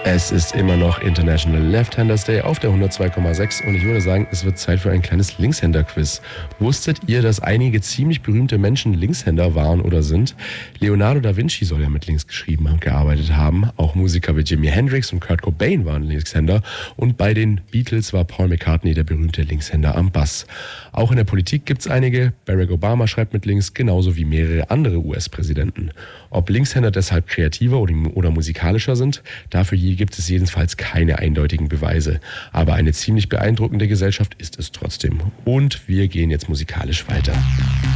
Es ist immer noch International Left-Handers Day auf der 102,6 und ich würde sagen, es wird Zeit für ein kleines Linkshänder-Quiz. Wusstet ihr, dass einige ziemlich berühmte Menschen Linkshänder waren oder sind? Leonardo da Vinci soll ja mit links geschrieben und gearbeitet haben. Auch Musiker wie Jimi Hendrix und Kurt Cobain waren Linkshänder und bei den Beatles war Paul McCartney der berühmte Linkshänder am Bass. Auch in der Politik gibt es einige. Barack Obama schreibt mit links, genauso wie mehrere andere US-Präsidenten. Ob Linkshänder deshalb kreativer oder musikalischer sind, dafür gibt es jedenfalls keine eindeutigen Beweise. Aber eine ziemlich beeindruckende Gesellschaft ist es trotzdem. Und wir gehen jetzt musikalisch weiter.